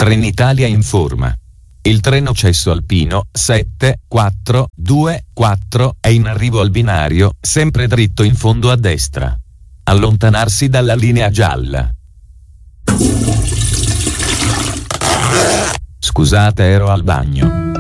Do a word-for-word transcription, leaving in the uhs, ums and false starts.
Trenitalia informa. Il treno Cesso Alpino sette quattro due quattro è in arrivo al binario, sempre dritto in fondo a destra. Allontanarsi dalla linea gialla. Scusate, ero al bagno.